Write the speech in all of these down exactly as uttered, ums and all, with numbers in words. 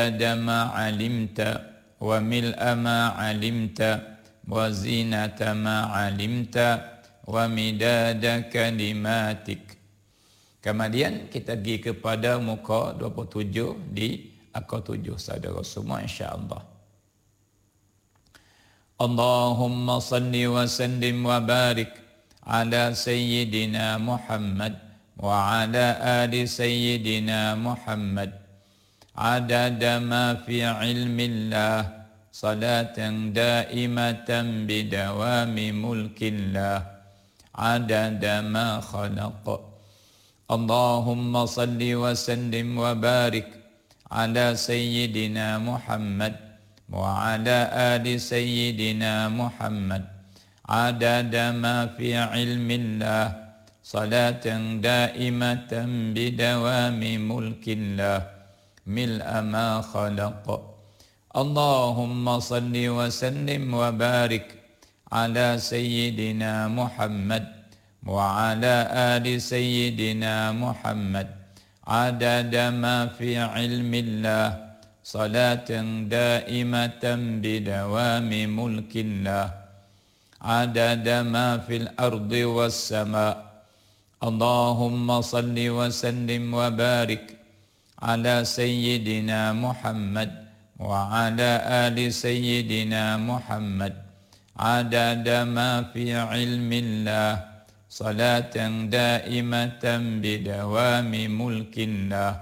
ما علمت وملء ما علمت وزينة ما علمت ومداد كلماتك. Kemudian kita pergi kepada muka dua puluh tujuh di akar tujuh saudara semua insya-Allah. Allahumma salli wa sallim wa barik ala sayyidina Muhammad wa ala ali sayyidina Muhammad adada ma fi ilmillah salatan daimatan bidawami mulkillah adada ma khalaq. Allahumma salli wa sallim wa barik ala sayyidina Muhammad wa ala ali sayyidina Muhammad adada ma fi ilmillah salatan daimatan bidawami mulkillah mil'a ma khalaq. Allahumma salli wa sallim wa barik ala sayyidina Muhammad wa ala ali sayyidina Muhammad adada ma fi ilmillah salatan daimatan bidawami mulkillah adada ma fil ardi was sama. Allahumma salli wa sallim wa barik ala sayyidina Muhammad wa ala ali sayyidina Muhammad adada ma fi ilmillah salatan daimatan bidawami mulkillah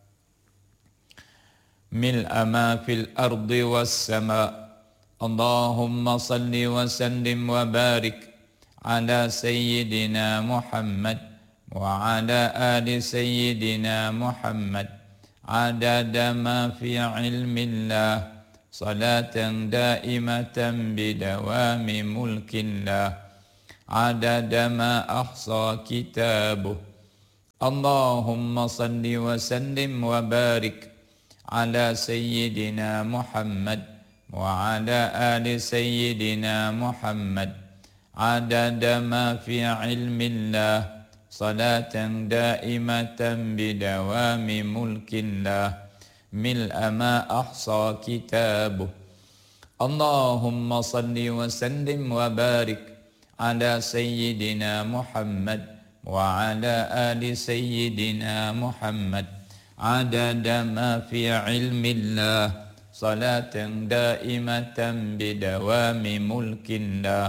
mil'a ma fil ardi was sama. Allahumma salli wa sallim wa barik ala sayyidina Muhammad wa ala ali sayyidina Muhammad adada ma fi ilmillah salatan daimatan bidawami mulkillah adada ma ahsa kitabuh. Allahumma salli wa sallim wa barik ala sayyidina Muhammad wa ala ali sayyidina Muhammad adada ma fi ilmillah salatan daimatan bidawami mulkillah mil'a ma ahsa kitabuh. Allahumma salli wa sallim wa barik ala sayyidina Muhammad wa ala ali sayyidina Muhammad adada ma fi ilmillah salatan daimatan bidawami mulkillah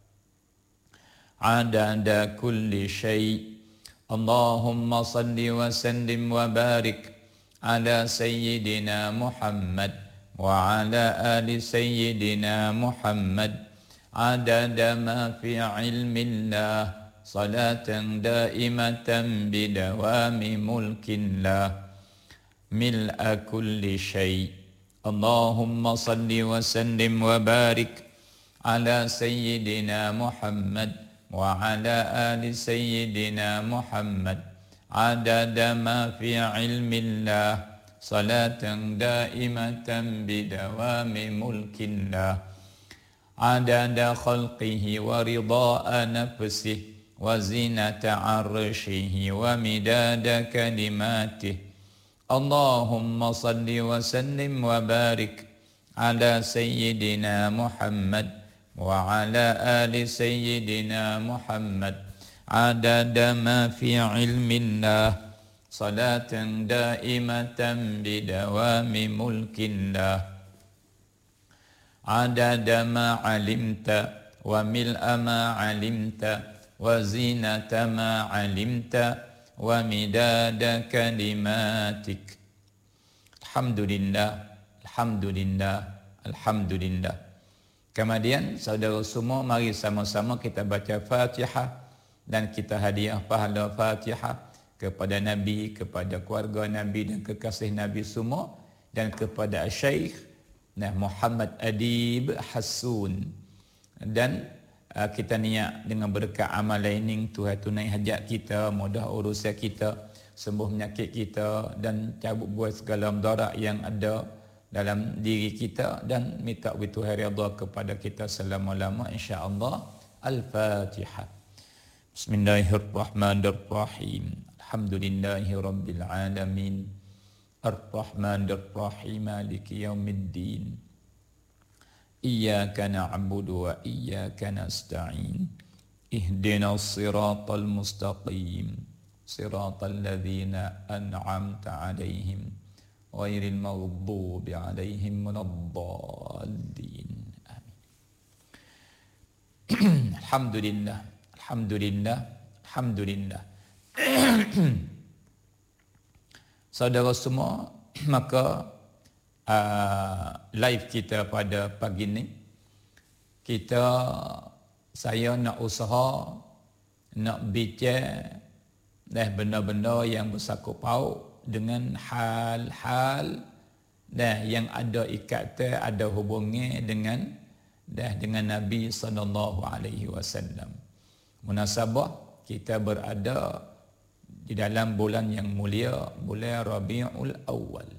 adada kulli syai'. Allahumma salli wa sallim wa barik ala sayyidina Muhammad wa ala ali sayyidina Muhammad adada ma fi ilmillah salatan daimatan bidawami mulkillah mil'a kulli syai'. Allahumma salli wa sallim wa barik ala sayyidina Muhammad wa ala ali sayyidina Muhammad adada ma fi ilmillah salatan daimatan bidawami mulkillah adada khalqihi wa rida'a nafsihi wa zinata arshihi wa midada kalimatih. Allahumma salli wa sallim wa barik ala sayyidina Muhammad wa ala ali sayyidina Muhammad adada ma fi ilmillah salatan daimatan bidawami mulkillah adada ma alimta wa mil'a ma alimta wa zinata ma alimta wa midada kalimatik. Alhamdulillah, Alhamdulillah, Alhamdulillah. Kemudian saudara semua, mari sama-sama kita baca Fatihah dan kita hadiah pahala Fatihah kepada Nabi, kepada keluarga Nabi dan kekasih Nabi semua, dan kepada Syekh Nah Muhammad Adib Hassun. Dan uh, kita niat dengan berkat amal ini Tuhan tunai hajat kita, mudah urusan kita, sembuh penyakit kita dan cabut buat segala mudarat yang ada dalam diri kita, dan minta Tuhan redha kepada kita selama-lama insya-Allah. Al-Fatihah. Bismillahirrahmanirrahim. Alhamdulillahirabbil alamin. Ar-Rahmanir Rahim Maliki Yaumiddin. Iyyaka na'budu wa iyyaka nasta'in. Ihdinas siratal mustaqim. Siratal ladzina an'amta 'alaihim ghairil maghdubi 'alaihim waladdallin. Amin. Alhamdulillah. Alhamdulillah. Alhamdulillah. Saudara semua, maka uh, live kita pada pagi ni, kita saya nak usaha nak bincang dan benda-benda yang bersangkut paut dengan hal-hal dan yang ada ikatan, ada hubungan dengan dan dengan Nabi sallallahu alaihi wasallam. Munasabah kita berada di dalam bulan yang mulia, bulan Rabiul Awal.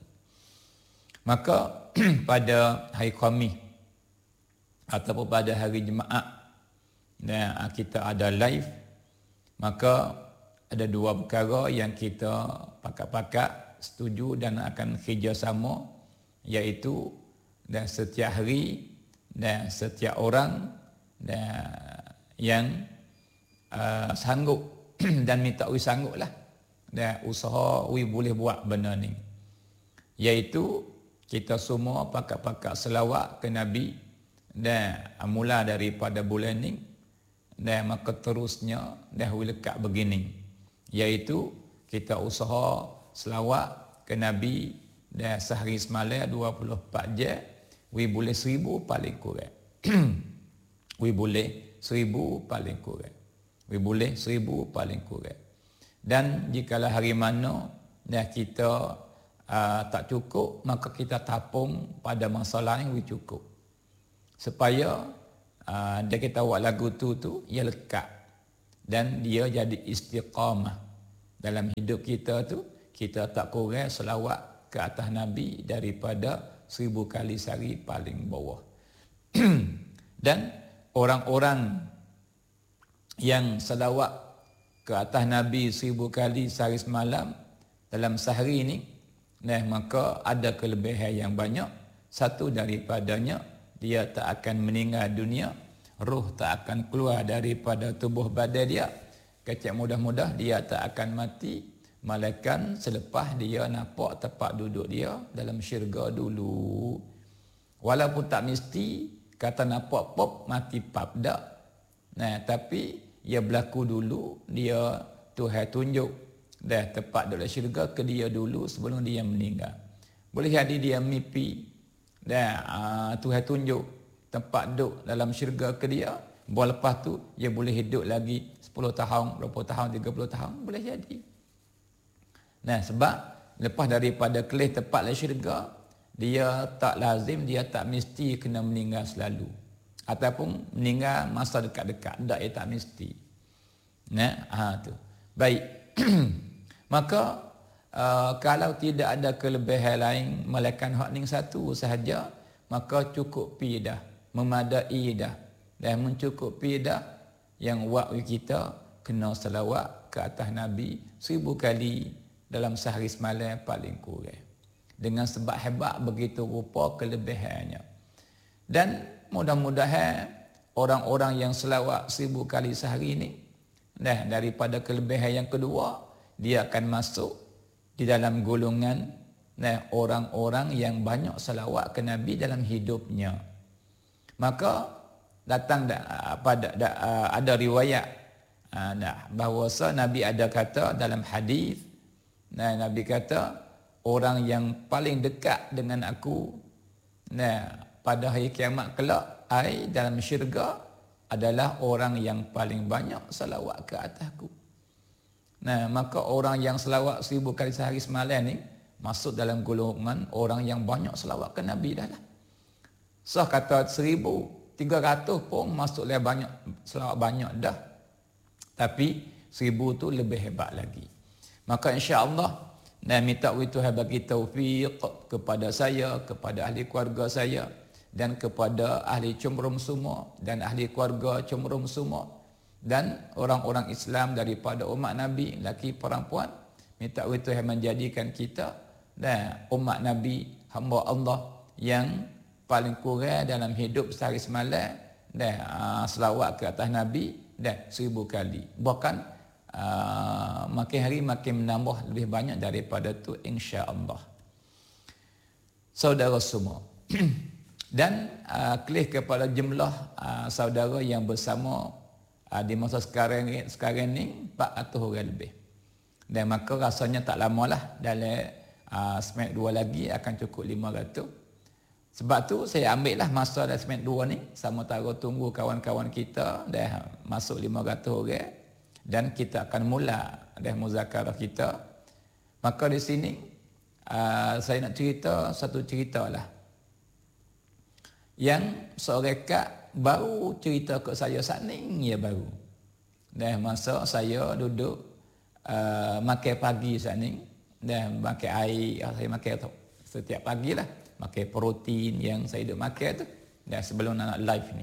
Maka pada hari Khamis ataupun pada hari Jumaat, dan kita ada live, maka ada dua perkara yang kita pakat-pakat setuju dan akan kerjasama, iaitu dan setiap hari dan setiap orang dan yang uh, sanggup dan minta wi sanggup lah dan usaha wi boleh buat benda ni, iaitu kita semua pakat-pakat selawat ke Nabi dan mula daripada bulan ni dan maka terusnya dah wi lekat begini, iaitu kita usaha selawat ke Nabi dan sehari semalam dua puluh empat jam wi boleh seribu paling kurang. Wi boleh seribu paling kurang. Wi boleh seribu paling kurang. Dan jikalau hari mana dah kita uh, tak cukup, maka kita tapung pada masa lain wi cukup. Supaya uh, dia kita buat lagu tu tu ia lekat dan dia jadi istiqamah dalam hidup kita tu. Kita tak kurang selawat ke atas Nabi daripada seribu kali sehari paling bawah. Dan orang-orang yang selawat ke atas Nabi seribu kali sehari semalam dalam sehari ini, nah maka ada kelebihan yang banyak. Satu daripadanya, dia tak akan meninggal dunia, roh tak akan keluar daripada tubuh badan dia, kecil mudah-mudah dia tak akan mati, malaikat selepas dia nampak tempat duduk dia dalam syurga dulu. Walaupun tak mesti kata nampak pop mati pap dak. Nah, tapi ia berlaku dulu, dia Tuhan tunjuk dah tempat dalam syurga ke dia dulu sebelum dia meninggal. Boleh jadi dia mimpi dah uh, Tuhan tunjuk tempat duduk dalam syurga ke dia, baru lepas tu dia boleh hidup lagi sepuluh tahun, dua puluh tahun, tiga puluh tahun, boleh jadi. Nah, sebab lepas daripada kelih tempat dalam syurga, dia tak lazim, dia tak mesti kena meninggal selalu. Ataupun meninggal masa dekat-dekat. Tak, dia tak mesti. Nah, ha, tu. Baik. Maka, uh, kalau tidak ada kelebihan lain, melainkan hak ning satu sahaja, maka cukup pi dah. Memadai dah. Dan mencukupi dah yang waktu kita kena selawat ke atas Nabi seribu kali dalam sehari semalam paling kurang. Dengan sebab hebat begitu rupa kelebihannya. Dan mudah-mudahan orang-orang yang selawat seribu kali sehari ini, dah daripada kelebihan yang kedua, dia akan masuk di dalam golongan nah, orang-orang yang banyak selawat ke Nabi dalam hidupnya. Maka datang dah, pada dah, ada riwayat nah, bahawa Nabi ada kata dalam hadis, nah, Nabi kata orang yang paling dekat dengan aku nah, pada hari kiamat kelak ai dalam syurga adalah orang yang paling banyak selawat ke atasku. Nah, maka orang yang selawat seribu kali sehari semalam ni masuk dalam golongan orang yang banyak selawat ke Nabi dah lah. So kata seribu tiga ratus pun masuklah banyak, selawat banyak dah. Tapi seribu tu lebih hebat lagi. Maka insya-Allah dan minta Tuhan bagi taufik kepada saya, kepada ahli keluarga saya dan kepada ahli Cumrum semua dan ahli keluarga Cumrum semua dan orang-orang Islam daripada umat Nabi, laki perempuan, minta Tuhan menjadikan kita dan umat Nabi, hamba Allah yang paling kurang dalam hidup sehari semalam dan uh, selawat ke atas Nabi dan seribu kali. Bahkan uh, makin hari makin menambah lebih banyak daripada tu insya-Allah. Saudara semua. Dan uh, kelih kepada jumlah uh, saudara yang bersama uh, di masa sekarang ni, sekarang ni empat ratus orang lebih. Dan maka rasanya tak lamalah, dalam uh, semester dua lagi akan cukup lima ratus. Sebab tu saya ambil lah masa dalam semester dua ni, sama tara tunggu kawan-kawan kita dah masuk lima ratus orang dan kita akan mula dah muzakarah kita. Maka di sini uh, saya nak cerita satu cerita lah yang seorang kak baru cerita ke saya saning ya baru. Dan masa saya duduk uh, makan pagi saning dan makan air, saya makan setiap pagi lah, makan protein yang saya duduk makan tu dan sebelum nak live ni.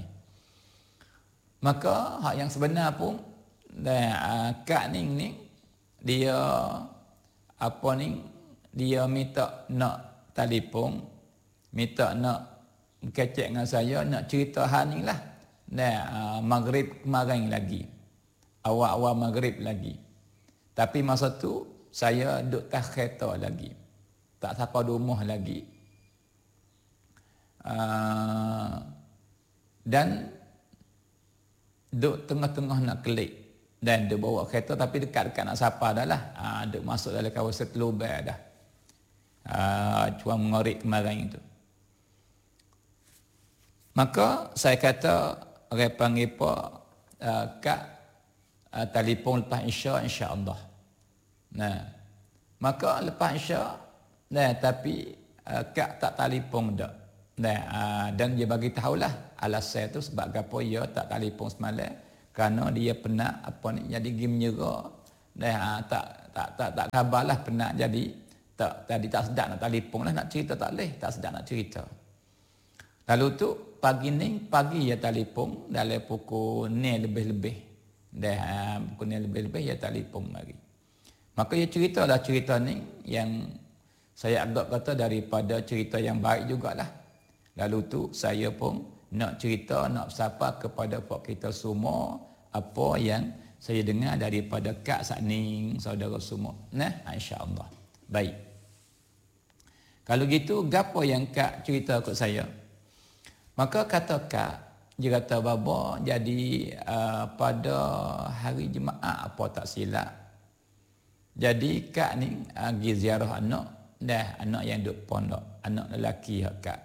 Maka hak yang sebenar pun dan uh, kak Ning ni dia apa ni, dia minta nak telefon, minta nak kecek dengan saya, nak cerita hal ni lah. Dan uh, maghrib kemarin lagi, awal-awal maghrib lagi. Tapi masa tu saya duduk tak kereta lagi, tak sampai rumah lagi. Uh, dan duduk tengah-tengah nak kelik. Dan dia bawa kereta tapi dekat-dekat nak sapa dah lah. Uh, duduk masuk dalam kawasan Telubel dah. Uh, cuma mengorik kemarin itu. Maka saya kata, orang panggil apa, uh, kak uh, telefon lepas Isya insya-Allah. Nah, maka lepas Isya, nah tapi uh, kak tak telefon dak. Nah, uh, dan dia bagi tahulah alasan tu sebab gapo dia tak telefon semalam, kerana dia penat apa ni, jadi pergi menyerah. Nah, uh, tak tak tak tak khabarlah penat, jadi tak tadi tak sedap nak telefon lah, nak cerita tak leh, tak sedap nak cerita. Lalu tu pagi ni, pagi ya telefon dalam pukul ni lebih-lebih. Dah pukul ni lebih-lebih ya telefon lagi. Maka dia cerita dah cerita ni yang saya agak kata daripada cerita yang baik jugalah. Lalu tu saya pun nak cerita, nak sapa kepada pak kita semua apa yang saya dengar daripada Kak Sakning, saudara semua. Nah, insya-Allah. Baik. Kalau gitu, gapo yang Kak cerita ke saya? Maka kata Kak, dia kata baba, jadi uh, pada hari Jumaat apa tak silap. Jadi Kak ni uh, pergi ziarah anak, dah anak yang duduk pondok, anak lelaki hak Kak.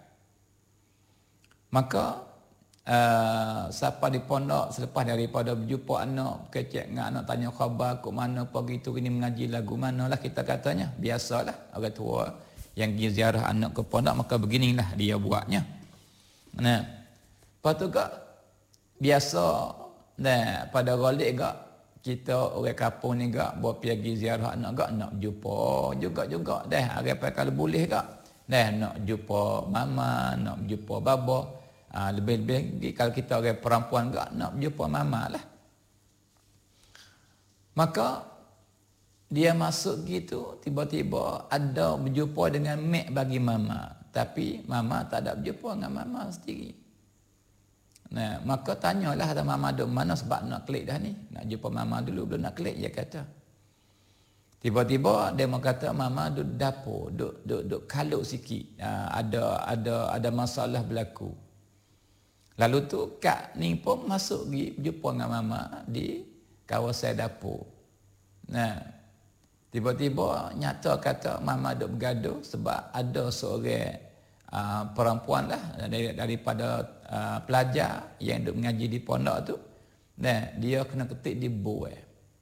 Maka uh, siapa di pondok selepas daripada berjumpa anak, kecek dengan anak, tanya khabar kok mana pagi tu ini mengaji lagu mana lah kita katanya. Biasalah orang tua yang pergi ziarah anak ke pondok, maka beginilah dia buatnya. Nah, lepas tu kak, biasa nah, pada rolik kak, kita orang kampung ni kak, buat pergi ziarah anak kak, nak jumpa juga-juga dah, apa kalau boleh kak, dah nak jumpa mama, nak jumpa baba, ha, lebih-lebih kalau kita orang perempuan kak, nak jumpa mama lah. Maka dia masuk gitu, tiba-tiba ada berjumpa dengan mek bagi mama. Tapi mama tak ada berjumpa dengan mama sendiri. Nah, maka tanyalah ada mama duduk mana sebab nak klik dah ni. Nak jumpa mama dulu, belum nak klik, dia kata. Tiba-tiba dia mau kata mama duduk dapur, duduk duduk duduk kalut sikit. Ha, ada ada ada masalah berlaku. Lalu tu Kak ni pun masuk pergi berjumpa dengan mama di kawasan dapur. Nah, tiba-tiba nyata kata mama duk bergaduh sebab ada seorang uh, perempuan lah dari, daripada uh, pelajar yang duk mengaji di pondok tu. Nah, dia kena ketik di buai.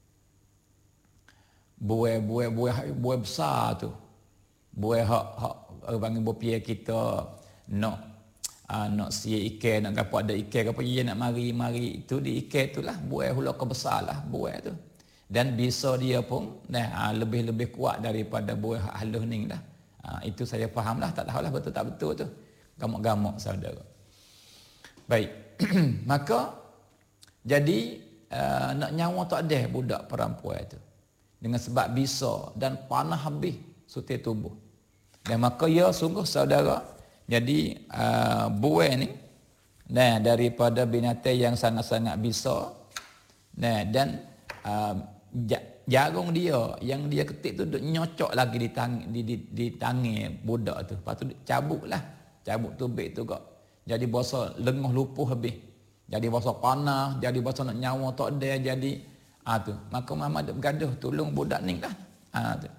Buai, buai, buai, buai besar tu. Buai hak hak orang bopia kita nak uh, nak sia ikan, nak gapo ada ikan gapo dia nak mari-mari itu di ikan itulah buai hula ke besar lah buai tu. Dan bisa dia pun nah, lebih-lebih kuat daripada buah halus ni dah. Ha, itu saya fahamlah, tak tahulah betul tak betul tu. Gamuk-gamuk saudara. Baik. Maka jadi uh, nak nyawa tak ada budak perempuan itu. Dengan sebab bisa dan panah habis sutir tubuh. Dan maka ya sungguh saudara, jadi uh, buai ni nah daripada binatang yang sangat-sangat besar. Nah dan uh, jagung dia yang dia ketik tu duk nyocok lagi di tang di di, di tangan budak tu. Lepas tu cabutlah. Cabut tubik tu kok. Jadi bahasa lenguh lupuh habis. Jadi bahasa panas, jadi bahasa nak nyawa tak ada, jadi ah tu. Maka mama duk bergaduh tolong budak ni lah. Ah tu.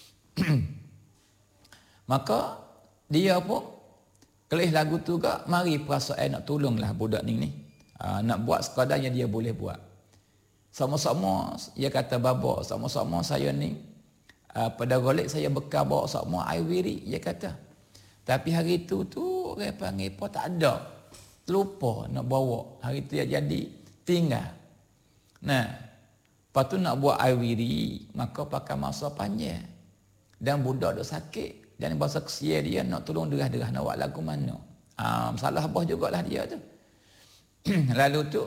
Maka dia pun kelih lagu tu kak, mari perasaan nak tolonglah budak ni ni. Ah, nak buat sekadarnya dia boleh buat. Sama-sama dia kata baba, sama-sama saya ni uh, pada golek saya bekal bawa sama air wiri, dia kata. Tapi hari tu tu orang panggil apa tak ada. Terlupa nak bawa. Hari tu dia jadi tinggal. Nah, lepas tu nak buat air wiri, maka pakai masa panjang. Dan budak duk sakit. Dan bahasa kesia dia nak tolong derah-derah nak buat lagu mana. Ah, masalah abah jugalah dia tu. Lalu tu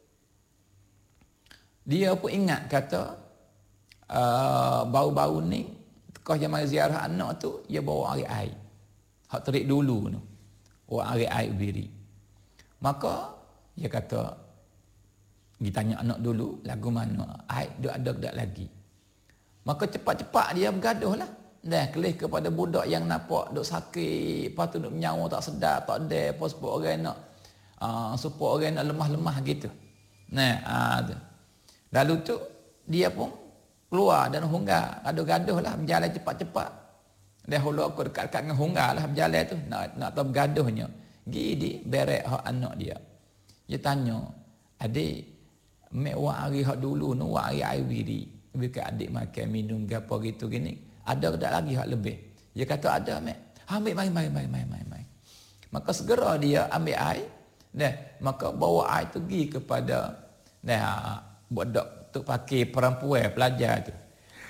dia pun ingat kata uh, baru-baru ni kau yang mari ziarah anak tu dia bawa air air. Hak terik dulu tu. Bawa air air biri. Maka dia kata dia tanya anak dulu lagu mana air duk ada tak lagi. Maka cepat-cepat dia bergaduh lah. Dah kelih kepada budak yang nampak duk sakit, lepas tu duk menyawa tak sedap, tak ada apa supaya orang nak uh, supaya orang nak lemah-lemah gitu. Nah, uh, tu. Lalu tu dia pun keluar dan hunggar, gaduh-gaduh lah berjalan cepat-cepat. Dia hulu aku dekat-dekat dengan hunggar lah berjalan tu, nak nak tahu bergaduhnya. Gidi berek hak anak dia. Dia tanya, adik, mek wak hari hak dulu nu wak hari air wiri. Bila adik makan minum gapo gitu gini. Ada tak lagi hak lebih? Dia kata ada mek. Ambil mai mai mai mai mai mai. Maka segera dia ambil air, dah maka bawa air tu pergi kepada dah budak tu pakai perempuan pelajar tu.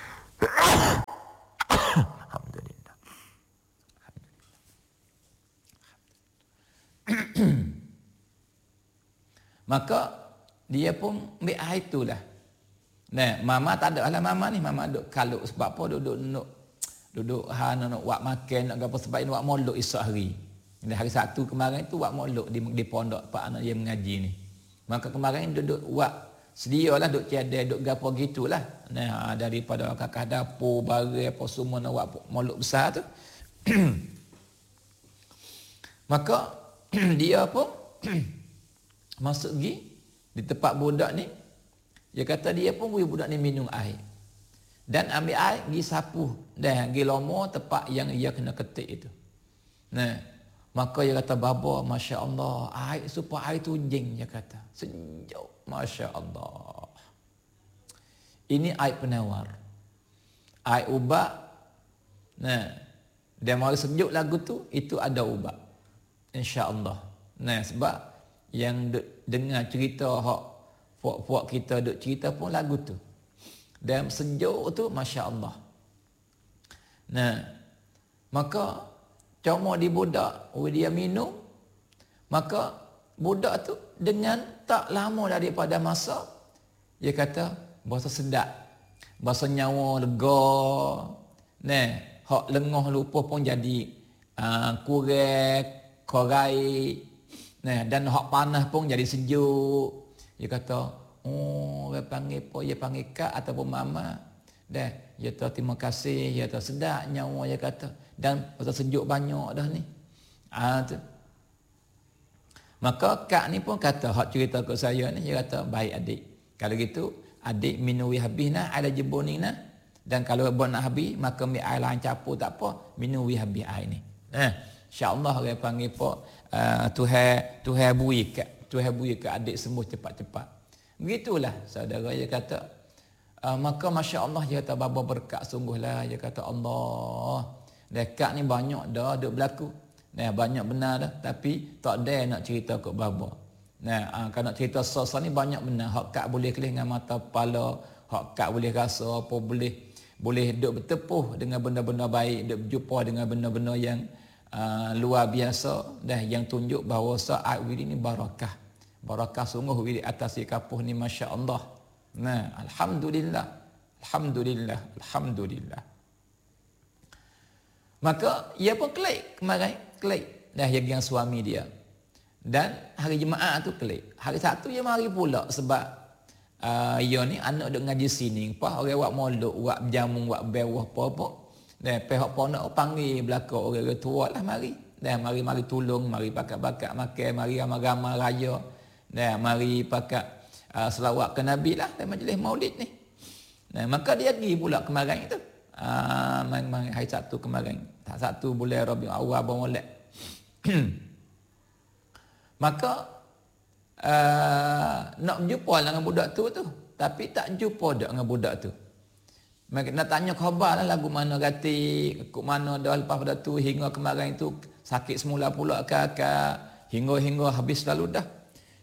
Alhamdulillah. Maka dia pun ambil air itulah. Nah, mama tak ada lah mama ni, mama duk kaluk sebab apa duduk duduk duduk ha nak buat makan nak apa sebab ini buat molok esok hari. Ini hari Sabtu kemarin tu buat molok di di pondok pak anak dia mengaji ni. Maka kemarin duduk buat sedialah duk tiada duk gapo gitulah. Nah, daripada kakak dapur barang apa semua nak buat molok besar tu. Maka dia pun masuk pergi di tempat budak ni. Dia kata dia pun beri budak ni minum air. Dan ambil air, pergi sapu. Dan pergi lomo tempat yang ia kena ketik itu. Nah, maka dia kata, baba, Masya Allah, air supaya air tu jing, dia kata. Sejuk, Masya Allah. Ini air penawar. Air ubat. Nah, dia mari sejuk lagu tu, itu ada ubat. Insya Allah. Nah, sebab yang dengar cerita hak puak-puak kita duk cerita pun lagu tu. Dan sejuk tu Masya Allah. Nah, maka cuma di budak, dia minum, maka budak tu dengan tak lama daripada masa, dia kata, bahasa sedap, bahasa nyawa lega, nah, hak lengoh lupa pun jadi uh, kurek, korai, nah, dan hak panas pun jadi sejuk. Dia kata, oh, dia panggil apa? Dia panggil kak ataupun mama. Dah, dia kata terima kasih, dia kata sedap nyawa, dia kata. Dan pasal sejuk banyak dah ni. Ah, tu. Maka kak ni pun kata, hak cerita ke saya ni, dia kata, baik adik. Kalau gitu, adik minum habis nah, ada jebun ni nah. Dan kalau bon nak habis, maka mi air lain capur tak apa, minum habis air ni. Eh, insya-Allah dia panggil apa? Uh, Tuhan, Tuhan bui kak. Tuhan bui ke adik sembuh cepat-cepat. Begitulah saudara dia kata. Uh, maka Masya Allah dia kata baba berkat sungguhlah. Dia kata Allah. Dekat ni banyak dah duk berlaku. Nah, banyak benar dah. Tapi tak ada nak cerita ke baba. Nah, uh, kalau nak cerita sosok ni banyak benar. Hak kak boleh kelih dengan mata kepala. Hak kak boleh rasa apa boleh. Boleh duk bertepuh dengan benda-benda baik. Duk berjumpa dengan benda-benda yang Uh, luar biasa dah yang tunjuk bahawa saat wiri ni barakah. Barakah sungguh wiri atas si kapuh ni Masya Allah. Nah, Alhamdulillah. Alhamdulillah. Alhamdulillah. Maka ia pun klik kemarin, klik dah yang suami dia. Dan hari Jumaat tu klik. Hari Sabtu dia mari pula sebab uh, ia ni anak duk ngaji sini, apa orang buat molek, buat jamu, buat bewah apa-apa. Dan pihak pondok panggil belaka orang tua lah mari. Dan mari-mari tolong, mari pakat-pakat makan, mari ramai-ramai raya. Dan mari pakat uh, selawat ke Nabi lah dalam majlis Maulid ni. Dan maka dia pergi pula kemarin itu. Ah, uh, hari Sabtu kemarin. Tak satu bulan Rabiul Awal bermulak. Maka uh, nak jumpa dengan budak tu tu, tapi tak jumpa dak dengan budak tu. Maka nak tanya khabar lah lagu mana gati, kok mana dah lepas pada tu hingga kemarin tu sakit semula pula kakak, hingga-hingga habis lalu dah.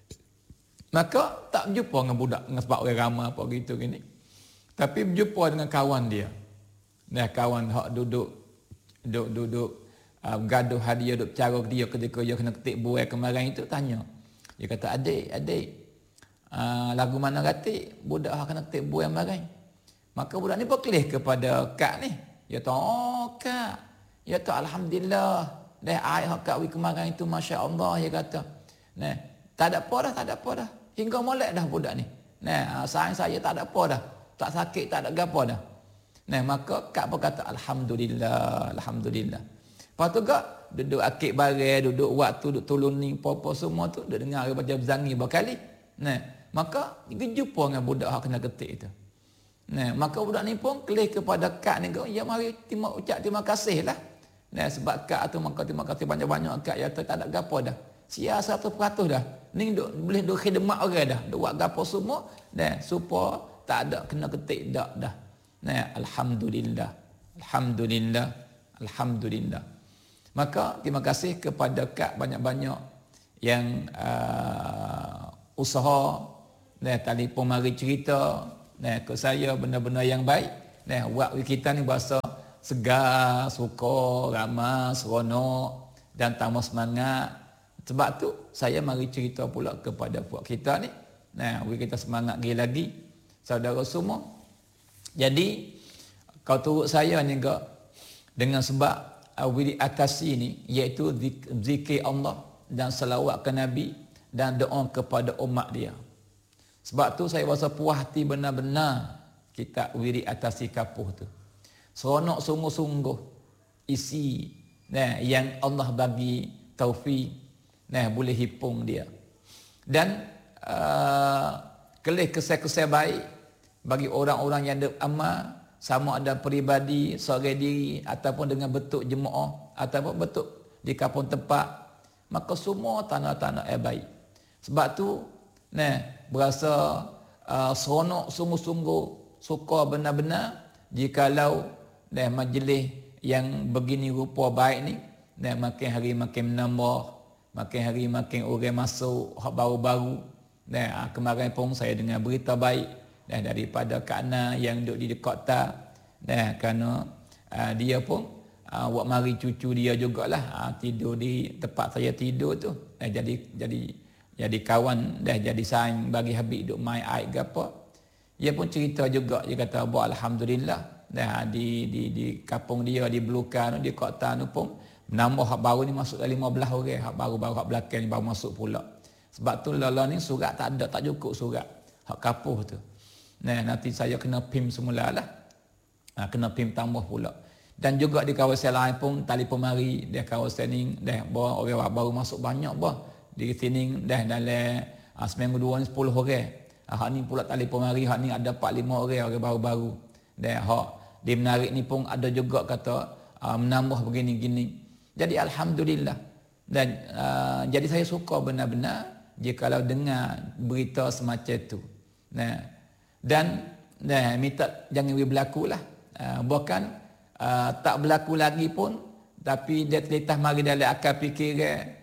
Maka tak jumpa dengan budak dengan sebab orang ramai apa gitu gini. Tapi berjumpa dengan kawan dia. Nah, kawan hak duduk duduk duduk uh, gaduh hadiah duduk cara dia ketika dia kena ketik buai kemarin itu tanya. Dia kata, adik, adik, uh, lagu mana gatik budak hak kena ketik buai kemarin. Maka budak ni berkelih kepada kak ni. Dia kata, oh kak. Dia kata, alhamdulillah. Dah air hak kak wi kemarin itu masya-Allah, dia kata. Nah, tak ada apa dah, tak ada apa dah. Hingga molek dah budak ni. Nah, sayang saya tak ada apa dah. Tak sakit, tak ada gapo dah. Nah, maka kak pun kata alhamdulillah, alhamdulillah. Lepas tu kak duduk akik barang, duduk waktu, duduk tolong ni, apa-apa semua tu, duduk dengar baca bezangi berkali. Nah, maka dia jumpa dengan budak hak kena ketik itu. Nah, maka budak ni pun kelih kepada kak ni, ya mari terima ucap terima kasih lah. Nah, sebab kak tu maka terima kasih banyak-banyak kak, ya tak ada gapo dah. Sia seratus peratus dah. Ni duk boleh duk khidmat orang dah. Duk buat gapo semua, nah, supaya tak ada kena ketik dak dah. Nah, alhamdulillah. Alhamdulillah. Alhamdulillah. Maka terima kasih kepada kak banyak-banyak yang uh, usaha, nah, telefon mari cerita, nah, ke saya benda-benda yang baik. Nah, buat kita ni bahasa segar, suka, ramah, seronok dan tambah semangat. Sebab tu saya mari cerita pula kepada puak kita ni. Nah, kita semangat lagi lagi saudara semua. Jadi kau turut saya ni kak dengan sebab awili atasi ni iaitu zikir Allah dan salawat ke Nabi dan doa kepada umat dia. Sebab tu saya rasa puas hati benar-benar kita wiri atasi kapuh tu. Seronok sungguh-sungguh isi nah yang Allah bagi taufik nah boleh hipung dia. Dan uh, kelih kesal-kesal baik bagi orang-orang yang beramal, sama ada peribadi, seorang diri ataupun dengan bentuk jemaah ataupun bentuk di kampung tempat, maka semua tanda-tanda yang baik. Sebab tu nah berasa uh, seronok sungguh-sungguh, suka benar-benar jikalau nah majlis yang begini rupa baik ni nah makin hari makin menambah, makin hari makin orang masuk hak baru-baru. Nah, kemarin pun saya dengar berita baik dan daripada Kak Ana yang duduk di dekat ta, nah kerana uh, dia pun uh, buat mari cucu dia jugalah uh, tidur di tempat saya tidur tu. Nah, jadi jadi jadi kawan dah, jadi saing bagi habis duk main air ke apa. Dia pun cerita juga, dia kata buat alhamdulillah dah di di di kampung dia di Belukan di kota tu pun menambah hak baru ni masuk dah lima belas orang, hak baru-baru hak belakang ni baru masuk pula. Sebab tu lala ni surat tak ada, tak cukup surat hak kapuh tu. Nah, nanti saya kena pim semula lah. Ha, kena pim tambah pula. Dan juga di kawasan lain pun telefon mari dia kawasan ni dah bawa orang baru masuk banyak bah. Di sini dah dalam ha, seminggu dua ni sepuluh orang. Ha, hak ni pula telefon mari, hak ni ada empat lima orang orang baru-baru. Dan hak di menarik ni pun ada juga kata ha, menambah begini-gini. Jadi alhamdulillah. Dan uh, jadi saya suka benar-benar jikalau dengar berita semacam tu. Nah, dan nah, minta jangan berlaku lah. Uh, bukan uh, tak berlaku lagi pun, tapi dia terletak mari dalam akal fikir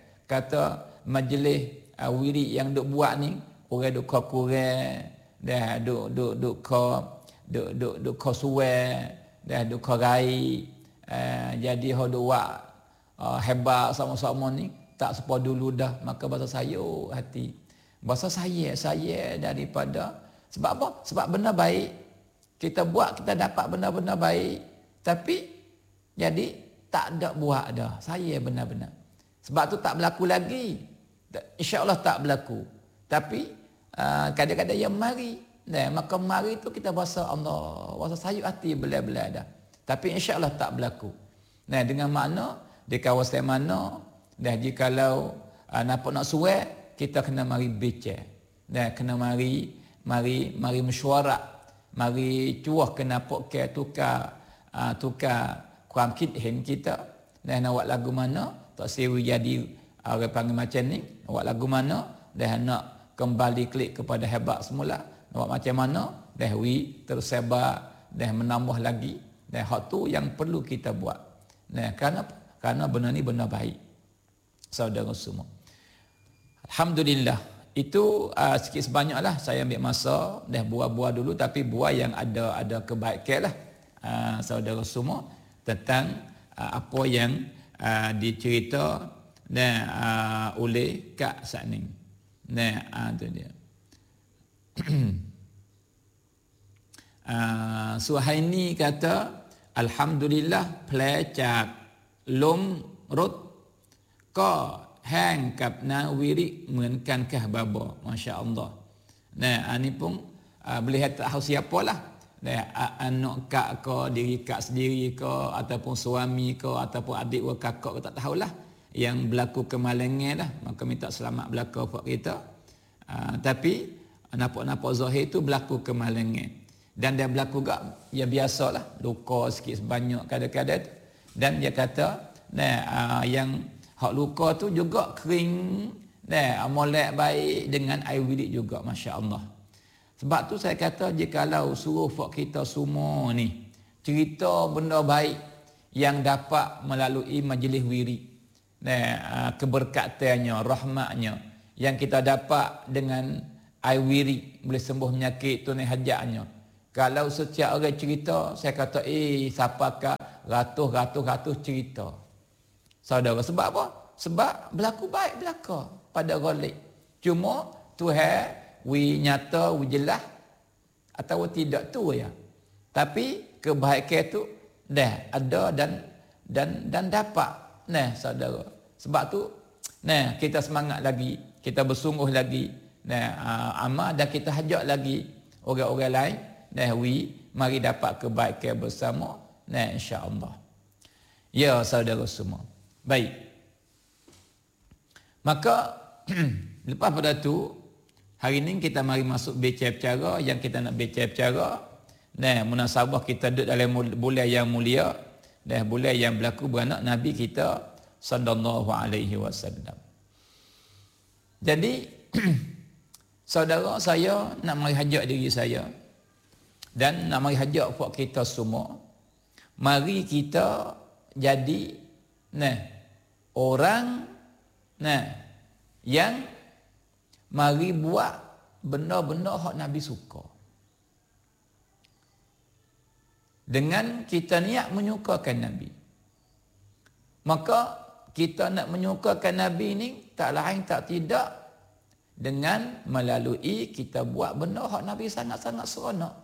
kata majlis uh, wirid yang duk buat ni orang duk kau kurang, dah duk duk duk kau duk duk duk kau suai, dah duk kau rai. Uh, jadi hok duk buat uh, hebat sama-sama ni tak sepa dulu dah. Maka bahasa saya oh, hati bahasa saya saya daripada sebab apa? Sebab benda baik kita buat, kita dapat benda-benda baik, tapi jadi tak ada buat dah. Saya benar-benar. Sebab tu tak berlaku lagi. InsyaAllah tak berlaku. Tapi uh, kadang-kadang yang mari. Nah, maka mari tu kita rasa Allah, rasa sayuk hati belai-belai dah. Tapi insya-Allah tak berlaku. Nah, dengan makna di kawasan mana dah jikalau uh, nampak nak suai, kita kena mari bincang. Nah, kena mari mari mari mesyuarat, mari cuah kena pok ke tukar uh, tukar kuam kit hen kita. Nah, nak buat lagu mana? Tak sewi jadi uh, orang panggil macam ni. Buat lagu mana? Dah nak kembali klik kepada hebat semula. Buat macam mana? Dah wi tersebar, dah menambah lagi. Dah hak tu yang perlu kita buat. Nah, kerana kerana benda ni benda baik. Saudara semua. Alhamdulillah. Itu uh, sikit sebanyaklah saya ambil masa dah buah-buah dulu, tapi buah yang ada ada kebaikan lah. Uh, saudara semua tentang uh, apa yang uh, dicerita nah uh, oleh Kak Saning. Nah, uh, tu dia. uh, Suhaini kata alhamdulillah plecak lom rut ko hang kap na wirik เหมือนกันkah baba, masya-Allah. Nah, ini pun uh, boleh tahu siapalah. Nah, anak kak ke, diri kak sendiri ke, ataupun suami ke, ataupun adik ke, kakak ke, tak tahulah yang berlaku kemalangan dah, maka minta selamat berlaku buat kita. Uh, tapi nampak-nampak zahir itu berlaku kemalangan. Dan dia berlaku juga, ya biasalah, luka sikit sebanyak kadang-kadang. Dan dia kata, nah, uh, yang hak luka tu juga kering, nah, molek baik dengan air wilik juga, masya-Allah. Sebab tu saya kata, jikalau suruh fak kita semua ni cerita benda baik yang dapat melalui majlis wirid, nah, uh, keberkatannya, rahmatnya yang kita dapat dengan air wirid boleh sembuh penyakit tunai hajatnya. Kalau setiap orang cerita, saya kata, eh, siapakah ratus-ratus-ratus cerita. Saudara, sebab apa? Sebab berlaku baik belaka pada ghalib. Cuma Tuhan wi nyata, wi jelas atau tidak tu ya. Tapi kebaikan tu dah ada dan dan dan dapat. Nah, saudara. Sebab tu nah, kita semangat lagi, kita bersungguh lagi. Nah, uh, amal dan kita hajak lagi orang-orang lain. Nah, wi mari dapat kebaikan bersama. Nah, insya-Allah. Ya, saudara semua. Baik. Maka lepas pada tu, hari ni kita mari masuk bicara yang kita nak bicara. Nah, munasabah kita duduk dalam bulan yang mulia, dah bulan yang berlaku beranak Nabi kita sallallahu alaihi wasallam. Jadi saudara, saya nak mari hajak diri saya dan nak mari hajak buat kita semua. Mari kita jadi nah orang nah yang mari buat benda-benda hak Nabi suka. Dengan kita niat menyukakan Nabi. Maka kita nak menyukakan Nabi ni tak lain tak tidak dengan melalui kita buat benda hak Nabi sangat-sangat seronok.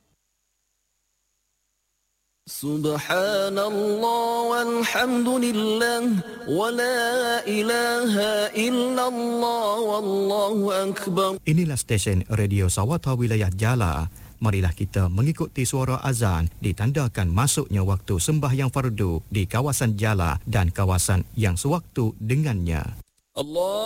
Subhanallah walhamdulillah wa la ilaha illallah wallahu akbar. Inilah stesen Radio Sawata Wilayah Jala. Marilah kita mengikuti suara azan ditandakan masuknya waktu sembahyang fardu di kawasan Jala dan kawasan yang sewaktu dengannya. Allah